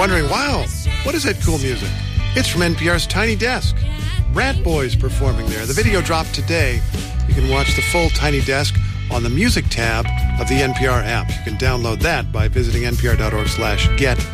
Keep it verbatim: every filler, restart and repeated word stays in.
wondering, wow, what is that cool music? It's from N P R's Tiny Desk. Rat Boys performing there. The video dropped today. You can watch the full Tiny Desk on the music tab of the N P R app. You can download that by visiting npr.org slash get